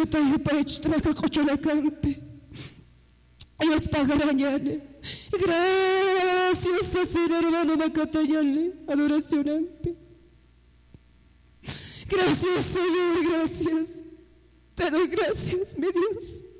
Totaya Paichtraka Cocholakampe. Ellos pagarán ya. Gracias a Señor hermano Macatayale. Adoración ampe. Gracias Señor, gracias. Te doy gracias, mi Dios.